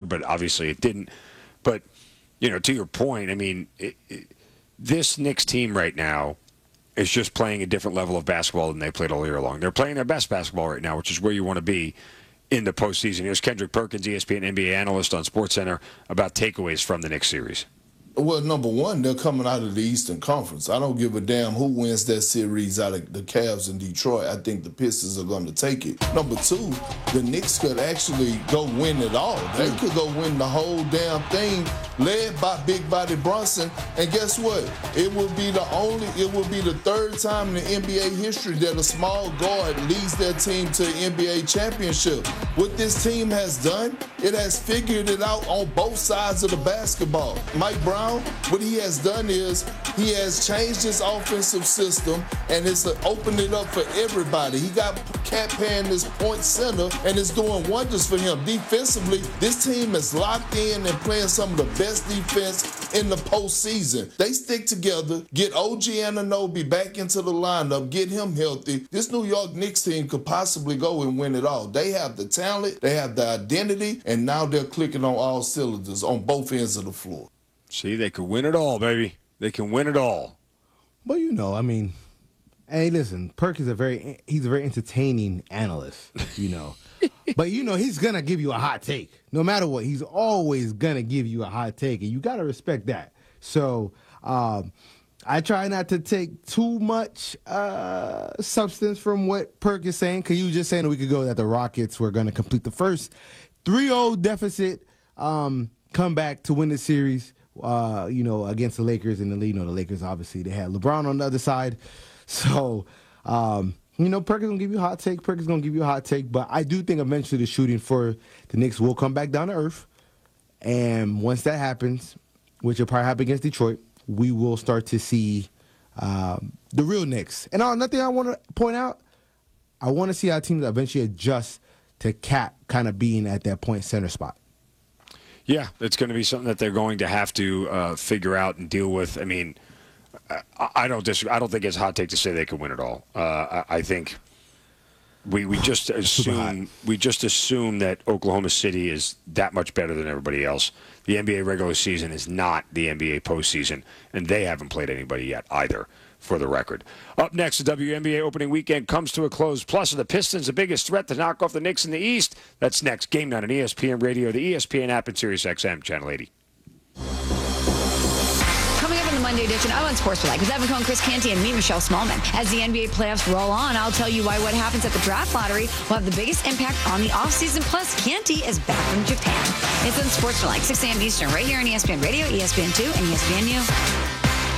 but obviously it didn't. But, to your point, I mean, this Knicks team right now is just playing a different level of basketball than they played all year long. They're playing their best basketball right now, which is where you want to be in the postseason. Here's Kendrick Perkins, ESPN NBA analyst on SportsCenter, about takeaways from the Knicks series. Well, number one, they're coming out of the Eastern Conference. I don't give a damn who wins that series out of the Cavs in Detroit. I think the Pistons are going to take it. Number two, the Knicks could actually go win it all. They could go win the whole damn thing, led by Big Body Brunson. And guess what? It will be the third time in the NBA history that a small guard leads their team to an NBA championship. What this team has done, it has figured it out on both sides of the basketball. Mike Brown, what he has done is he has changed his offensive system and it's opened it up for everybody. He got Cat Pan this point center and it's doing wonders for him. Defensively, this team is locked in and playing some of the best defense in the postseason. They stick together, get OG Anunoby back into the lineup, get him healthy. This New York Knicks team could possibly go and win it all. They have the talent, they have the identity, and now they're clicking on all cylinders on both ends of the floor. See, they can win it all, baby. They can win it all. Well, I mean, hey, listen, Perk is he's a very entertaining analyst, But, he's going to give you a hot take. No matter what, he's always going to give you a hot take, and you got to respect that. So I try not to take too much substance from what Perk is saying, because you were just saying a week ago that the Rockets were going to complete the first 3-0 deficit, come back to win the series. Against the Lakers in the league. The Lakers, obviously, they had LeBron on the other side. So, Perk is going to give you a hot take. But I do think eventually the shooting for the Knicks will come back down to earth. And once that happens, which will probably happen against Detroit, we will start to see the real Knicks. And another thing I want to point out, I want to see how teams eventually adjust to Cat kind of being at that point center spot. Yeah, it's going to be something that they're going to have to figure out and deal with. I mean, I don't disagree. I don't think it's a hot take to say they can win it all. I think we just assume that Oklahoma City is that much better than everybody else. The NBA regular season is not the NBA postseason, and they haven't played anybody yet either, for the record. Up next, the WNBA opening weekend comes to a close. Plus, are the Pistons the biggest threat to knock off the Knicks in the East? That's next. Game Night on ESPN Radio, the ESPN app, and SiriusXM, Channel 80. Coming up in the Monday edition of Sports Tonight, with Evan Cohen, Chris Canty, and me, Michelle Smallman. As the NBA playoffs roll on, I'll tell you why what happens at the draft lottery will have the biggest impact on the offseason. Plus, Canty is back from Japan. It's on Sports Tonight, 6 a.m. Eastern, right here on ESPN Radio, ESPN2, and ESPNU.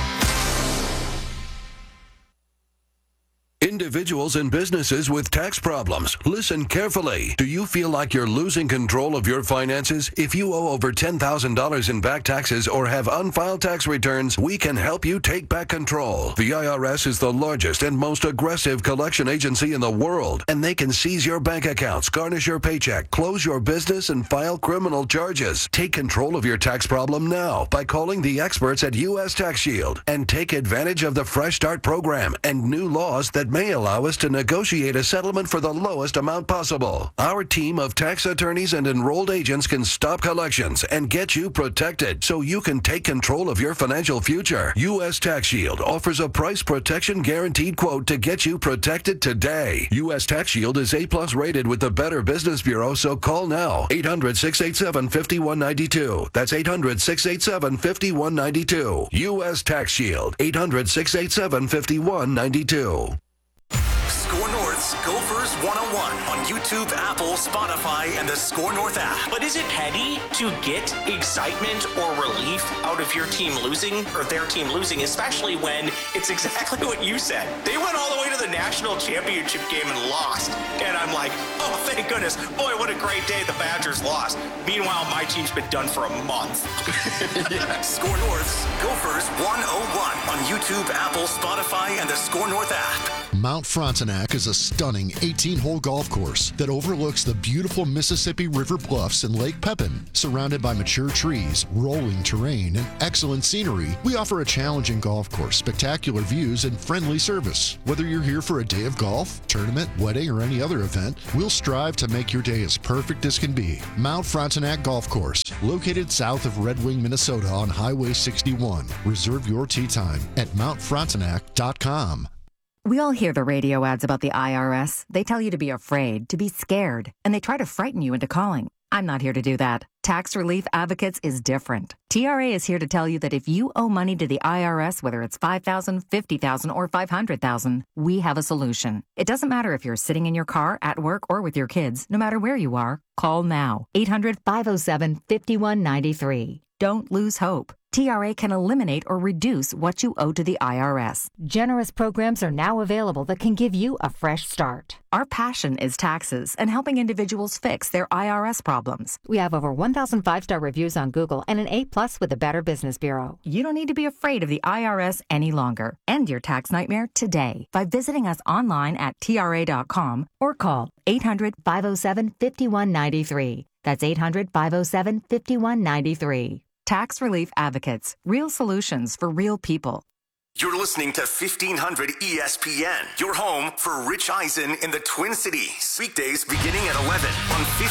Individuals and businesses with tax problems, listen carefully. Do you feel like you're losing control of your finances? If you owe over $10,000 in back taxes or have unfiled tax returns, we can help you take back control. The IRS is the largest and most aggressive collection agency in the world, and they can seize your bank accounts, garnish your paycheck, close your business, and file criminal charges. Take control of your tax problem now by calling the experts at U.S. Tax Shield and take advantage of the Fresh Start program and new laws that may allow us to negotiate a settlement for the lowest amount possible. Our team of tax attorneys and enrolled agents can stop collections and get you protected so you can take control of your financial future. U.S. Tax Shield offers a price protection guaranteed quote to get you protected today. U.S. Tax Shield is A+ rated with the Better Business Bureau, so call now. 800-687-5192. That's 800-687-5192. U.S. Tax Shield. 800-687-5192. Score North's Gophers 101 on YouTube, Apple, Spotify, and the Score North app. But is it petty to get excitement or relief out of your team losing or their team losing, especially when it's exactly what you said? They went all the way to the national championship game and lost. And I'm like, oh, thank goodness. Boy, what a great day the Badgers lost. Meanwhile, my team's been done for a month. Score North's Gophers 101 on YouTube, Apple, Spotify, and the Score North app. Mount Frontenac is a stunning 18-hole golf course that overlooks the beautiful Mississippi River bluffs and Lake Pepin. Surrounded by mature trees, rolling terrain, and excellent scenery, we offer a challenging golf course, spectacular views, and friendly service. Whether you're here for a day of golf, tournament, wedding, or any other event, we'll strive to make your day as perfect as can be. Mount Frontenac Golf Course, located south of Red Wing, Minnesota on Highway 61. Reserve your tee time at mountfrontenac.com. We all hear the radio ads about the IRS. They tell you to be afraid, to be scared, and they try to frighten you into calling. I'm not here to do that. Tax Relief Advocates is different. TRA is here to tell you that if you owe money to the IRS, whether it's $5,000, $50,000, or $500,000, we have a solution. It doesn't matter if you're sitting in your car, at work, or with your kids. No matter where you are, call now. 800-507-5193. Don't lose hope. TRA can eliminate or reduce what you owe to the IRS. Generous programs are now available that can give you a fresh start. Our passion is taxes and helping individuals fix their IRS problems. We have over 1,000 5-star reviews on Google and an A+ with the Better Business Bureau. You don't need to be afraid of the IRS any longer. End your tax nightmare today by visiting us online at TRA.com or call 800-507-5193. That's 800-507-5193. Tax Relief Advocates. Real solutions for real people. You're listening to 1500 ESPN, your home for Rich Eisen in the Twin Cities. Weekdays beginning at 11 on 1500.